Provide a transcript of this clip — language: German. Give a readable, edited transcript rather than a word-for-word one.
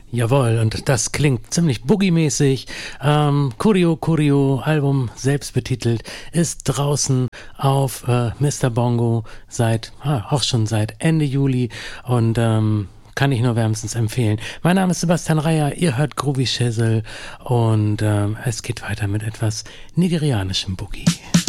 Jawohl, und das klingt ziemlich boogie-mäßig. Curio, Album selbst betitelt, ist draußen auf Mr. Bongo auch schon seit Ende Juli und kann ich nur wärmstens empfehlen. Mein Name ist Sebastian Reyer, ihr hört Groovy Shizzle und es geht weiter mit etwas nigerianischem Boogie.